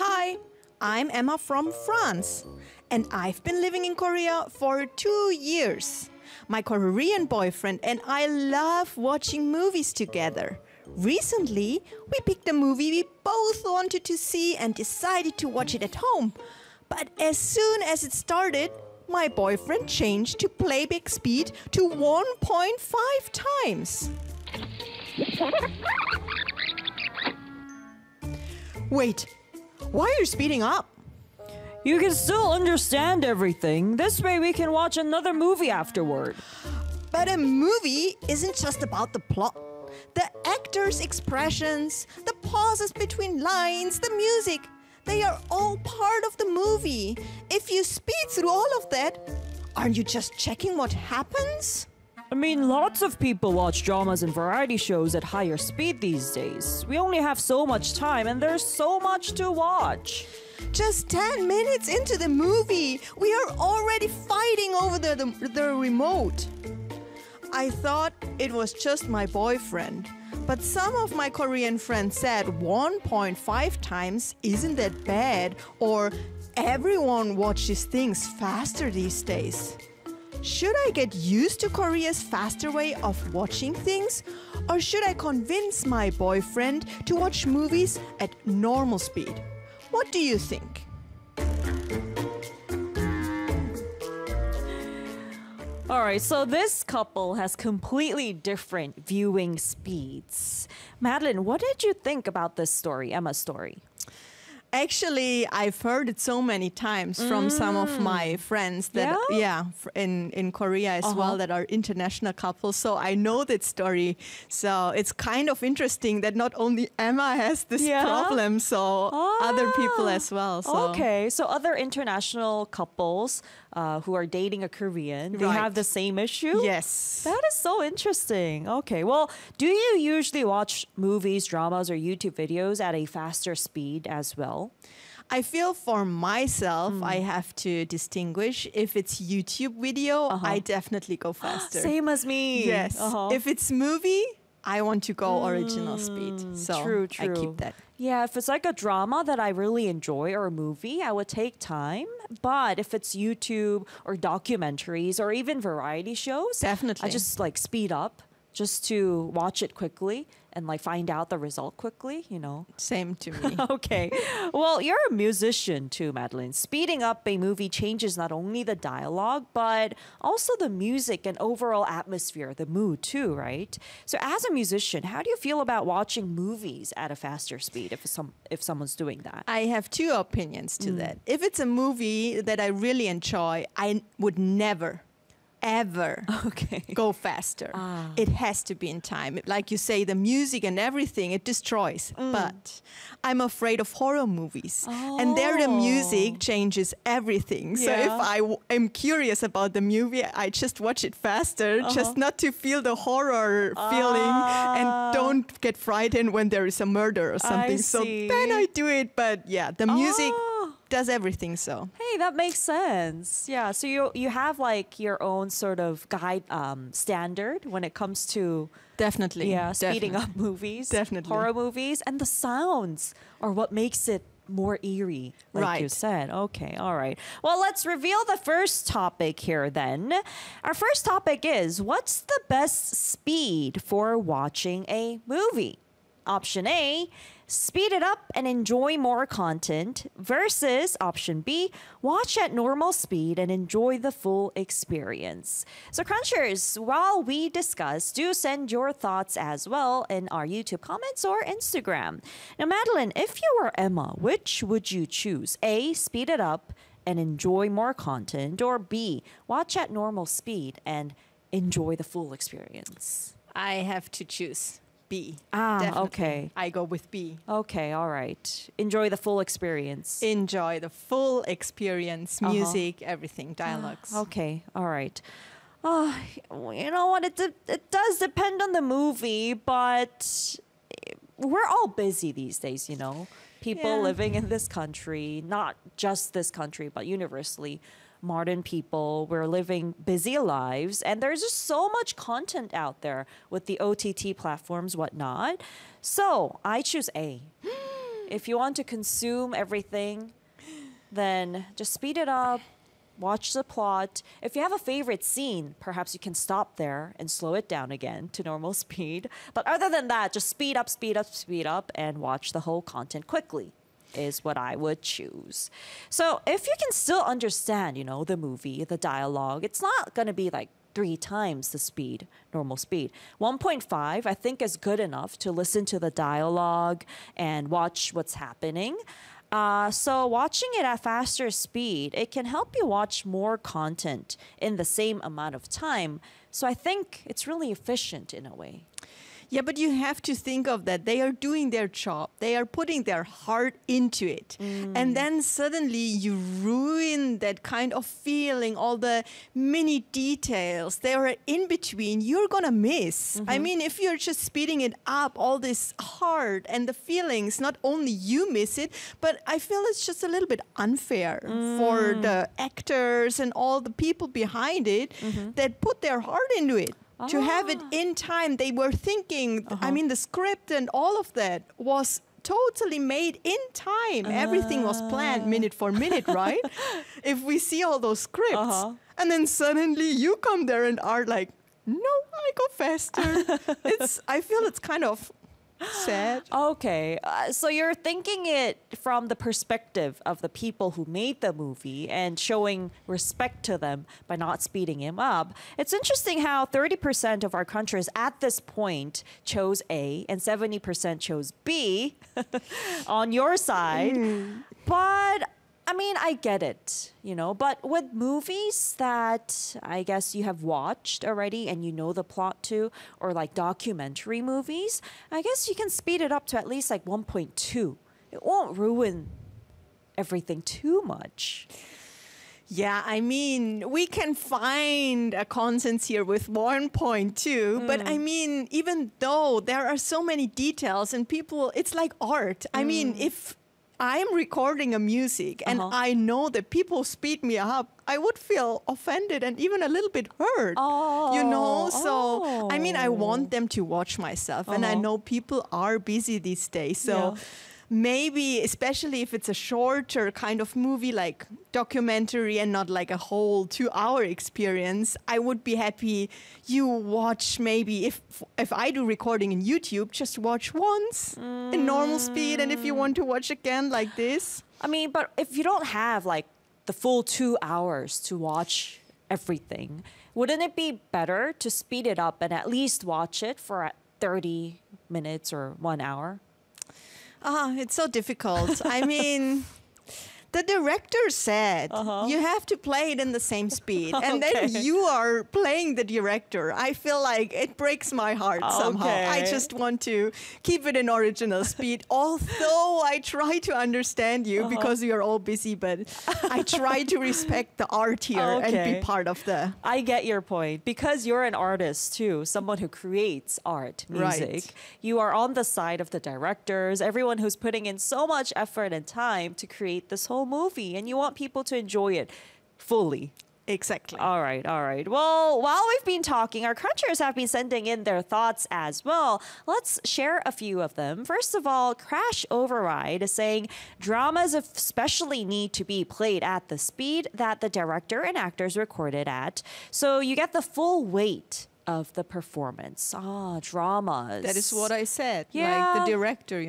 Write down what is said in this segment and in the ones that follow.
Hi, I'm Emma from France, and I've been living in Korea for 2 years. My Korean boyfriend and I love watching movies together. Recently, we picked a movie we both wanted to see and decided to watch it at home. But as soon as it started, my boyfriend changed to playback speed to 1.5 times. Wait, why are you speeding up? You can still understand everything. This way we can watch another movie afterward. But a movie isn't just about the plot. The actors' expressions, the pauses between lines, the music, they are all part of the movie. If you speed through all of that, aren't you just checking what happens? I mean, lots of people watch dramas and variety shows at higher speed these days. We only have so much time and there's so much to watch. Just 10 minutes into the movie, we are already fighting over the remote. I thought it was just my boyfriend, but some of my Korean friends said 1.5 times isn't that bad, or everyone watches things faster these days. Should I get used to Korea's faster way of watching things, or should I convince my boyfriend to watch movies at normal speed? What do you think? All right, so this couple has completely different viewing speeds. Madeline, what did you think about this story, Emma's story? Actually, I've heard it so many times from some of my friends that, in Korea as well, that are international couples. So I know that story. So it's kind of interesting that not only Emma has this problem, so other people as well. So. Okay, so other international couples who are dating a Korean, they have the same issue? Yes. That is so interesting. Okay, well, do you usually watch movies, dramas, or YouTube videos at a faster speed as well? I feel for myself, I have to distinguish. If it's YouTube video, I definitely go faster. Same as me. Yes. If it's movie, I want to go original speed. So true. I keep that. Yeah, if it's like a drama that I really enjoy or a movie, I would take time. But if it's YouTube or documentaries or even variety shows, Definitely. I just like speed up just to watch it quickly and like find out the result quickly, you know. Same to me. Okay. Well, you're a musician too, Madeline. Speeding up a movie changes not only the dialogue, but also the music and overall atmosphere, the mood too, right? So as a musician, how do you feel about watching movies at a faster speed if someone's doing that? I have two opinions to that. If it's a movie that I really enjoy, I would never ever go faster. It has to be in time. Like you say, the music and everything, it destroys. But I'm afraid of horror movies. And there the music changes everything. So if I am curious about the movie, I just watch it faster, just not to feel the horror feeling and don't get frightened when there is a murder or something. So then I do it. But yeah, the music does everything. So hey, that makes sense. Yeah, so you have like your own sort of guide standard when it comes to definitely speeding up movies, definitely horror movies, and the sounds are what makes it more eerie, like you said. Okay, all right. Well, let's reveal the first topic here then. Our first topic is, what's the best speed for watching a movie? Option A, speed it up and enjoy more content, versus option B, watch at normal speed and enjoy the full experience. So Crunchers, while we discuss, do send your thoughts as well in our YouTube comments or Instagram. Now, Madeline, if you were Emma, which would you choose? A, speed it up and enjoy more content, or B, watch at normal speed and enjoy the full experience? I have to choose B. Definitely. Okay. I go with B. Okay, all right. Enjoy the full experience. Enjoy the full experience, music, everything, dialogues. Okay, all right. You know what? It does depend on the movie, but we're all busy these days, you know. People living in this country, not just this country, but universally, modern people, we're living busy lives, and there's just so much content out there with the OTT platforms, whatnot. So I choose A. If you want to consume everything, then just speed it up, watch the plot. If you have a favorite scene, perhaps you can stop there and slow it down again to normal speed. But other than that, just speed up, speed up, speed up, and watch the whole content quickly is what I would choose. So if you can still understand, the movie, the dialogue, it's not going to be like 3 times the speed, normal speed. 1.5, I think, is good enough to listen to the dialogue and watch what's happening. So watching it at faster speed, it can help you watch more content in the same amount of time. So I think it's really efficient in a way. Yeah, but you have to think of that. They are doing their job. They are putting their heart into it. And then suddenly you ruin that kind of feeling, all the mini details. They are in between. You're going to miss. I mean, if you're just speeding it up, all this heart and the feelings, not only you miss it, but I feel it's just a little bit unfair for the actors and all the people behind it that put their heart into it. To have it in time, they were thinking, I mean, the script and all of that was totally made in time. Everything was planned minute for minute, right? If we see all those scripts, and then suddenly you come there and are like, no, I go faster. I feel it's kind of sad. Okay. So you're thinking it from the perspective of the people who made the movie and showing respect to them by not speeding him up. It's interesting how 30% of our countries at this point chose A and 70% chose B on your side. But I mean, I get it, but with movies that I guess you have watched already and you know the plot to, or like documentary movies, I guess you can speed it up to at least like 1.2. It won't ruin everything too much. Yeah, I mean, we can find a consensus here with 1.2, but I mean, even though there are so many details and people, it's like art. I mean, if I'm recording a music and I know that people speed me up, I would feel offended and even a little bit hurt, So, I mean, I want them to watch myself. And I know people are busy these days. So maybe, especially if it's a shorter kind of movie, like documentary and not like a whole 2-hour experience, I would be happy you watch maybe, if I do recording in YouTube, just watch once in normal speed. And if you want to watch again like this. I mean, but if you don't have like the full 2 hours to watch everything, wouldn't it be better to speed it up and at least watch it for 30 minutes or 1 hour? It's so difficult. I mean, the director said you have to play it in the same speed. And then you are playing the director. I feel like it breaks my heart somehow. I just want to keep it in original speed. Although I try to understand you because you're all busy, but I try to respect the art here and be part of the... I get your point. Because you're an artist too, someone who creates art, music. Right. You are on the side of the directors, everyone who's putting in so much effort and time to create this whole movie, and you want people to enjoy it fully. Exactly. All right. Well, while we've been talking, our crunchers have been sending in their thoughts as well. Let's share a few of them. First of all, Crash Override is saying dramas especially need to be played at the speed that the director and actors recorded at, so you get the full weight of the performance. Dramas. That is what I said. Yeah. Like the director,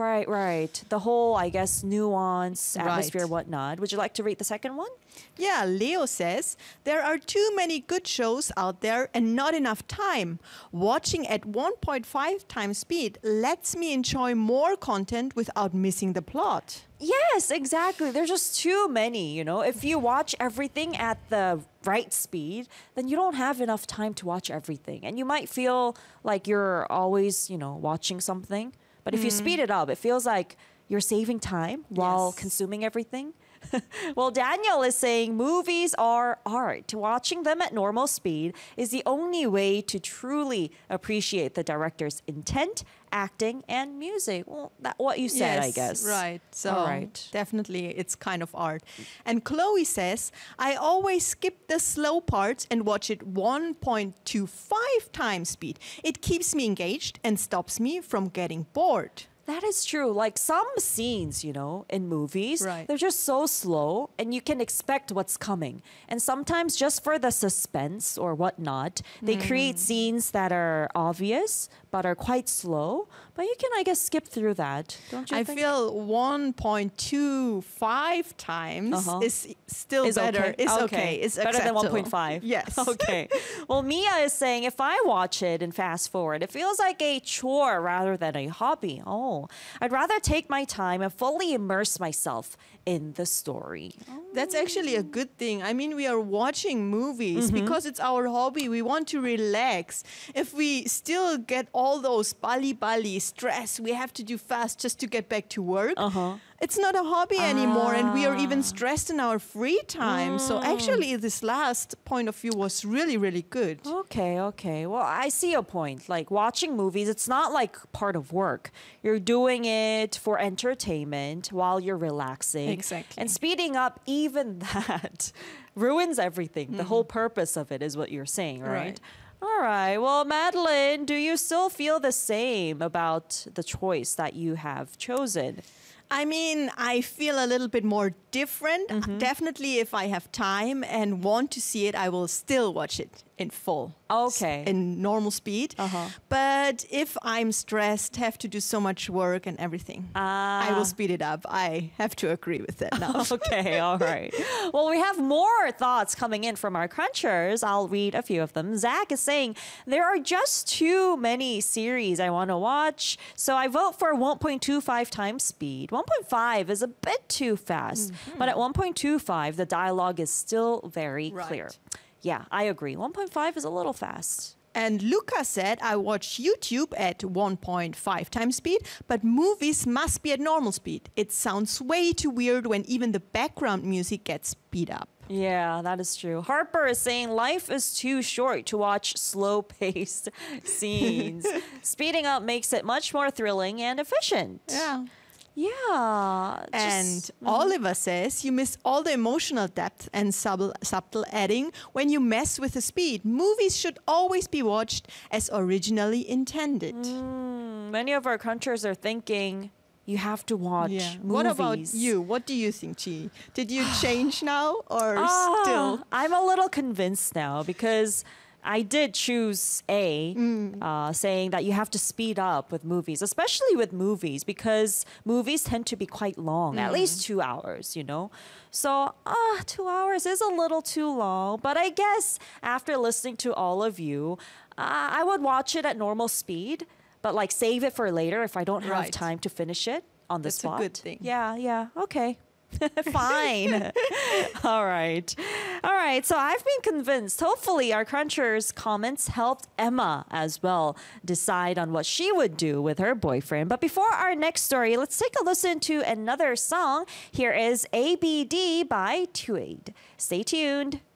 Right. The whole, I guess, nuance, atmosphere, whatnot. Would you like to read the second one? Yeah, Leo says, there are too many good shows out there and not enough time. Watching at 1.5 times speed lets me enjoy more content without missing the plot. Yes, exactly. There's just too many, If you watch everything at the right speed, then you don't have enough time to watch everything. And you might feel like you're always, watching something. But if you speed it up, it feels like you're saving time while consuming everything. Well, Daniel is saying movies are art. Watching them at normal speed is the only way to truly appreciate the director's intent, acting, and music. Well, that's what you said, I guess. Right. So definitely it's kind of art. And Chloe says, I always skip the slow parts and watch it 1.25 times speed. It keeps me engaged and stops me from getting bored. That is true. Like some scenes, you know, in movies, Right. they're just so slow and you can expect what's coming. And sometimes just for the suspense or whatnot, they create scenes that are obvious but are quite slow. But you can, I guess, skip through that. Don't you I think? feel 1.25 times is still Is better. okay. It's Okay. okay. It's better than acceptable. 1.5. Yes. Okay. Well, Mia is saying if I watch it and fast forward, it feels like a chore rather than a hobby. Oh, I'd rather take my time and fully immerse myself in the story. That's actually a good thing. I mean, we are watching movies because it's our hobby. We want to relax. If we still get all those bali stress, we have to do fast just to get back to work. It's not a hobby anymore, and we are even stressed in our free time. So actually, this last point of view was really, really good. Okay. Well, I see your point. Like watching movies, it's not like part of work. You're doing it for entertainment while you're relaxing. Exactly. And speeding up, even that ruins everything. The whole purpose of it is what you're saying, right? Right. All right. Well, Madeline, do you still feel the same about the choice that you have chosen? I mean, I feel a little bit more different. Definitely, if I have time and want to see it, I will still watch it in full. Okay. In normal speed. But if I'm stressed, have to do so much work and everything, I will speed it up. I have to agree with that now. Okay, all right. Well, we have more thoughts coming in from our crunchers. I'll read a few of them. Zach is saying, there are just too many series I want to watch, so I vote for 1.25 times speed. 1.5 is a bit too fast, but at 1.25, the dialogue is still very clear. Yeah, I agree. 1.5 is a little fast. And Luca said, I watch YouTube at 1.5 times speed, but movies must be at normal speed. It sounds way too weird when even the background music gets speed up. Yeah, that is true. Harper is saying life is too short to watch slow-paced scenes. Speeding up makes it much more thrilling and efficient. Yeah. Yeah. And Oliver says you miss all the emotional depth and subtle adding when you mess with the speed. Movies should always be watched as originally intended. Many of our crunchers are thinking you have to watch movies. What about you? What do you think, Chi? Did you change now or still? I'm a little convinced now because I did choose A, saying that you have to speed up with movies, especially with movies, because movies tend to be quite long, at least 2 hours, you know? So, 2 hours is a little too long, but I guess after listening to all of you, I would watch it at normal speed, but like save it for later if I don't have time to finish it on the spot. That's a good thing. Yeah, okay. Fine. All right. So I've been convinced. Hopefully, our crunchers' comments helped Emma as well decide on what she would do with her boyfriend. But before our next story, let's take a listen to another song. Here is ABD by Tuade. Stay tuned.